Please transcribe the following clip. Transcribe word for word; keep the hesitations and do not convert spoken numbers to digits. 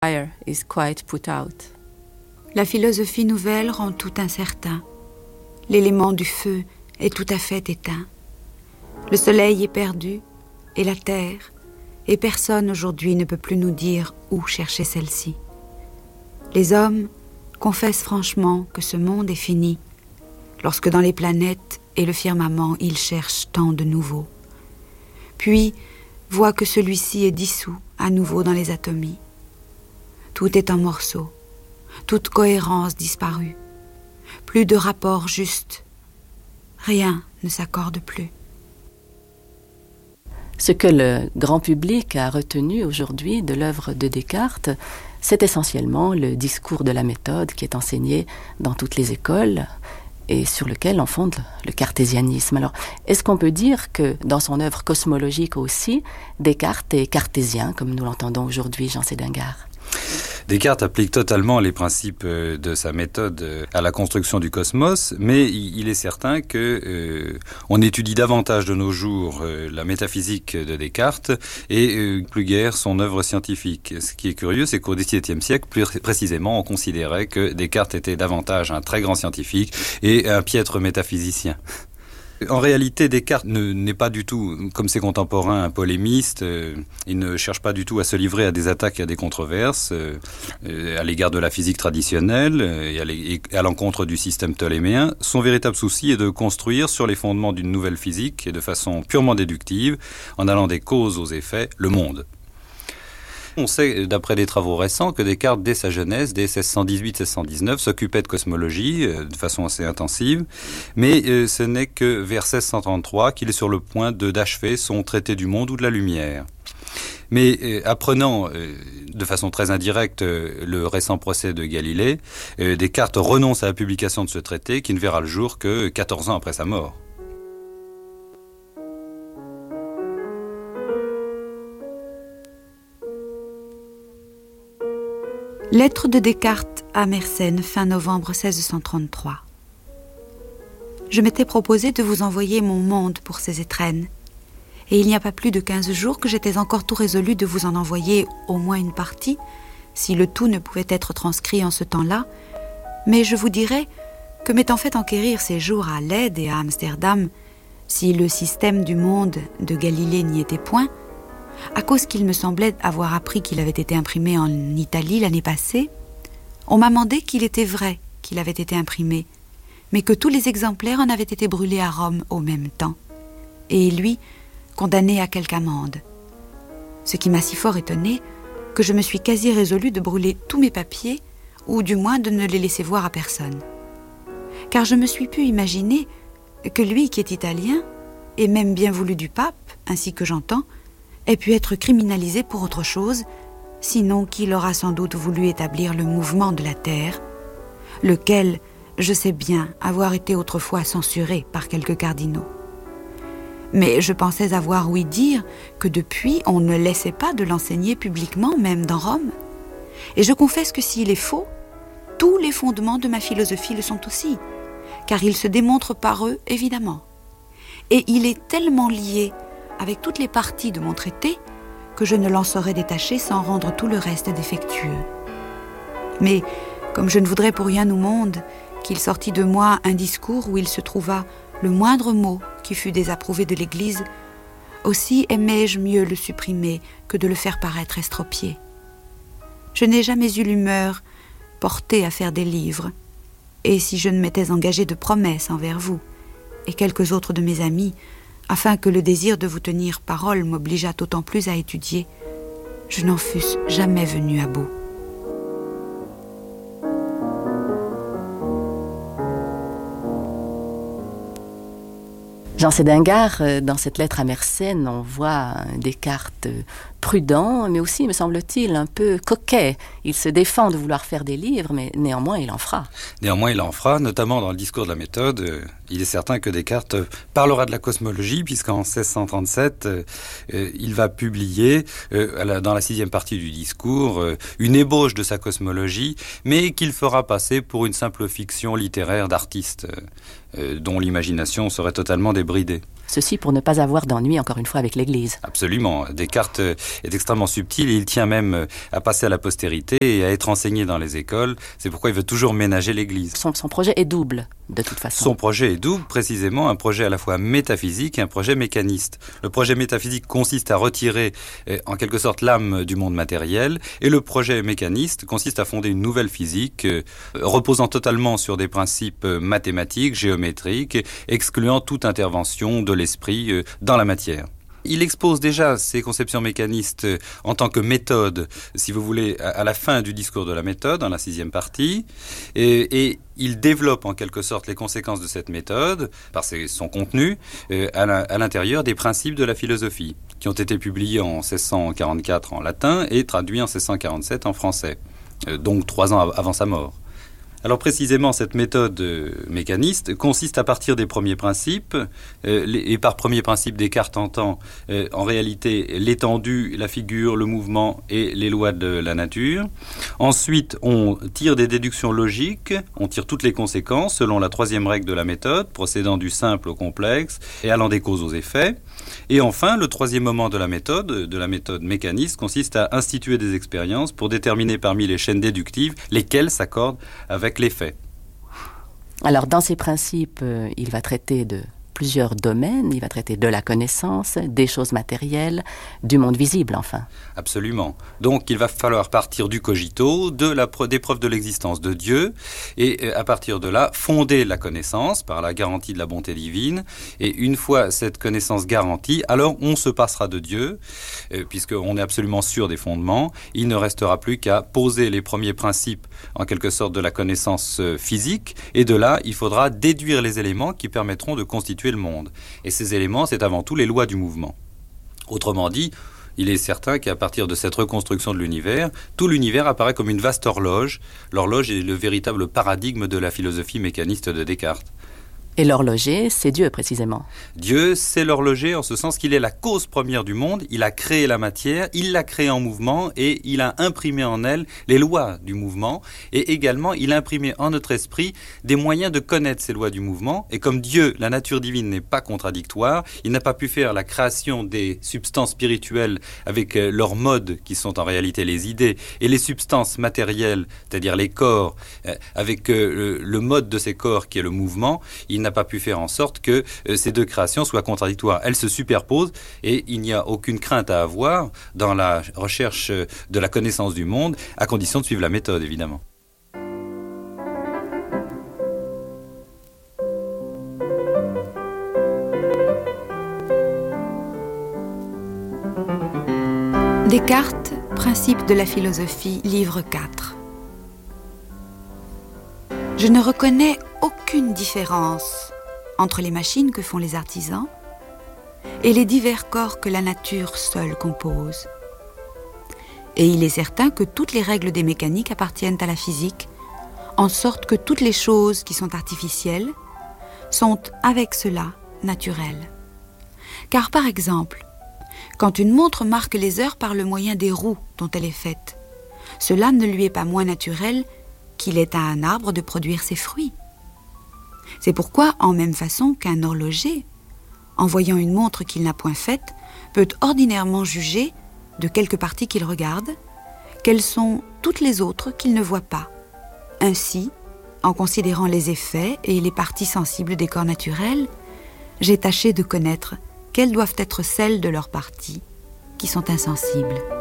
fire is quite put out. La philosophie nouvelle rend tout incertain. L'élément du feu est tout à fait éteint. Le soleil est perdu, et la terre, et personne aujourd'hui ne peut plus nous dire où chercher celle-ci. Les hommes confessent franchement que ce monde est fini, lorsque dans les planètes et le firmament ils cherchent tant de nouveau. Puis voient que celui-ci est dissous à nouveau dans les atomies. Tout est en morceaux, toute cohérence disparue, plus de rapport juste, rien ne s'accorde plus. Ce que le grand public a retenu aujourd'hui de l'œuvre de Descartes, c'est essentiellement le discours de la méthode qui est enseigné dans toutes les écoles et sur lequel on fonde le cartésianisme. Alors, est-ce qu'on peut dire que dans son œuvre cosmologique aussi, Descartes est cartésien, comme nous l'entendons aujourd'hui, Jean Sédingard? Descartes applique totalement les principes de sa méthode à la construction du cosmos, mais il est certain que euh, on étudie davantage de nos jours euh, la métaphysique de Descartes et euh, plus guère son œuvre scientifique. Ce qui est curieux, c'est qu'au dix-septième siècle, plus précisément, on considérait que Descartes était davantage un très grand scientifique et un piètre métaphysicien. En réalité, Descartes ne, n'est pas du tout, comme ses contemporains, un polémiste. Euh, il ne cherche pas du tout à se livrer à des attaques et à des controverses euh, à l'égard de la physique traditionnelle et à, et à l'encontre du système ptoléméen. Son véritable souci est de construire sur les fondements d'une nouvelle physique et de façon purement déductive, en allant des causes aux effets, le monde. On sait, d'après des travaux récents, que Descartes, dès sa jeunesse, dès seize cent dix-huit seize cent dix-neuf, s'occupait de cosmologie euh, de façon assez intensive, mais euh, ce n'est que vers seize cent trente-trois qu'il est sur le point de, d'achever son traité du monde ou de la lumière. Mais euh, apprenant euh, de façon très indirecte euh, le récent procès de Galilée, euh, Descartes renonce à la publication de ce traité qui ne verra le jour que quatorze ans après sa mort. Lettre de Descartes à Mersenne, fin novembre seize cent trente-trois. Je m'étais proposé de vous envoyer mon monde pour ces étrennes, et il n'y a pas plus de quinze jours que j'étais encore tout résolu de vous en envoyer au moins une partie, si le tout ne pouvait être transcrit en ce temps-là, mais je vous dirais que m'étant fait enquérir ces jours à Leyde et à Amsterdam, si le système du monde de Galilée n'y était point, à cause qu'il me semblait avoir appris qu'il avait été imprimé en Italie l'année passée, on m'a mandé qu'il était vrai qu'il avait été imprimé, mais que tous les exemplaires en avaient été brûlés à Rome au même temps, et lui, condamné à quelque amende. Ce qui m'a si fort étonné que je me suis quasi résolue de brûler tous mes papiers, ou du moins de ne les laisser voir à personne. Car je me suis pu imaginer que lui qui est italien, et même bien voulu du pape, ainsi que j'entends, ait pu être criminalisé pour autre chose, sinon qu'il aura sans doute voulu établir le mouvement de la Terre, lequel, je sais bien, avoir été autrefois censuré par quelques cardinaux. Mais je pensais avoir ouï dire que depuis, on ne laissait pas de l'enseigner publiquement, même dans Rome. Et je confesse que s'il est faux, tous les fondements de ma philosophie le sont aussi, car il se démontre par eux, évidemment. Et il est tellement lié avec toutes les parties de mon traité que je ne l'en saurais détacher sans rendre tout le reste défectueux. Mais, comme je ne voudrais pour rien au monde qu'il sortît de moi un discours où il se trouva le moindre mot qui fût désapprouvé de l'Église, aussi aimais-je mieux le supprimer que de le faire paraître estropié. Je n'ai jamais eu l'humeur portée à faire des livres, et si je ne m'étais engagée de promesses envers vous et quelques autres de mes amis, afin que le désir de vous tenir parole m'obligeât d'autant plus à étudier, je n'en fusse jamais venue à bout. Jean Sédingard, dans cette lettre à Mersenne, on voit un Descartes prudent, mais aussi, me semble-t-il, un peu coquet. Il se défend de vouloir faire des livres, mais néanmoins, il en fera. Néanmoins, il en fera, notamment dans le discours de la méthode. Euh, il est certain que Descartes parlera de la cosmologie, puisqu'en seize cent trente-sept, euh, euh, il va publier, euh, à la, dans la sixième partie du discours, euh, une ébauche de sa cosmologie, mais qu'il fera passer pour une simple fiction littéraire d'artiste, euh, dont l'imagination serait totalement débridée. Ceci pour ne pas avoir d'ennui, encore une fois, avec l'Église. Absolument. Descartes est extrêmement subtil et il tient même à passer à la postérité et à être enseigné dans les écoles. C'est pourquoi il veut toujours ménager l'Église. Son, son projet est double, de toute façon. Son projet est double, précisément un projet à la fois métaphysique et un projet mécaniste. Le projet métaphysique consiste à retirer eh, en quelque sorte l'âme du monde matériel et le projet mécaniste consiste à fonder une nouvelle physique euh, reposant totalement sur des principes euh, mathématiques, géométriques, excluant toute intervention de l'esprit euh, dans la matière. Il expose déjà ses conceptions mécanistes en tant que méthode, si vous voulez, à la fin du discours de la méthode, dans la sixième partie, et, et il développe en quelque sorte les conséquences de cette méthode, par son contenu, à l'intérieur des principes de la philosophie, qui ont été publiés en seize cent quarante-quatre en latin et traduits en seize cent quarante-sept en français, donc trois ans avant sa mort. Alors précisément, cette méthode euh, mécaniste consiste à partir des premiers principes, euh, les, et par premier principe, Descartes entend euh, en réalité l'étendue, la figure, le mouvement et les lois de la nature. Ensuite, on tire des déductions logiques, on tire toutes les conséquences selon la troisième règle de la méthode, procédant du simple au complexe et allant des causes aux effets. Et enfin, le troisième moment de la méthode, de la méthode mécaniste, consiste à instituer des expériences pour déterminer parmi les chaînes déductives lesquelles s'accordent avec les faits. Alors, dans ces principes, euh, il va traiter de plusieurs domaines. Il va traiter de la connaissance, des choses matérielles, du monde visible, enfin. Absolument. Donc, il va falloir partir du cogito, de la pre- des preuves de l'existence de Dieu, et à partir de là, fonder la connaissance par la garantie de la bonté divine. Et une fois cette connaissance garantie, alors on se passera de Dieu, euh, puisqu'on est absolument sûr des fondements. Il ne restera plus qu'à poser les premiers principes, en quelque sorte, de la connaissance euh, physique. Et de là, il faudra déduire les éléments qui permettront de constituer le monde. Et ces éléments, c'est avant tout les lois du mouvement. Autrement dit, il est certain qu'à partir de cette reconstruction de l'univers, tout l'univers apparaît comme une vaste horloge. L'horloge est le véritable paradigme de la philosophie mécaniste de Descartes. Et l'horloger, c'est Dieu, précisément. Dieu, c'est l'horloger en ce sens qu'il est la cause première du monde. Il a créé la matière, il l'a créée en mouvement et il a imprimé en elle les lois du mouvement. Et également, il a imprimé en notre esprit des moyens de connaître ces lois du mouvement. Et comme Dieu, la nature divine, n'est pas contradictoire, il n'a pas pu faire la création des substances spirituelles avec leurs modes, qui sont en réalité les idées, et les substances matérielles, c'est-à-dire les corps, avec le mode de ces corps qui est le mouvement. Il n'a pas pu faire en sorte que euh, ces deux créations soient contradictoires. Elles se superposent et il n'y a aucune crainte à avoir dans la recherche de la connaissance du monde, à condition de suivre la méthode, évidemment. Descartes, Principes de la philosophie, livre quatre. Je ne reconnais aucune différence entre les machines que font les artisans et les divers corps que la nature seule compose. Et il est certain que toutes les règles des mécaniques appartiennent à la physique, en sorte que toutes les choses qui sont artificielles sont avec cela naturelles. Car par exemple, quand une montre marque les heures par le moyen des roues dont elle est faite, cela ne lui est pas moins naturel qu'il est à un arbre de produire ses fruits. C'est pourquoi, en même façon qu'un horloger, en voyant une montre qu'il n'a point faite, peut ordinairement juger, de quelque partie qu'il regarde, quelles sont toutes les autres qu'il ne voit pas. Ainsi, en considérant les effets et les parties sensibles des corps naturels, j'ai tâché de connaître quelles doivent être celles de leurs parties qui sont insensibles.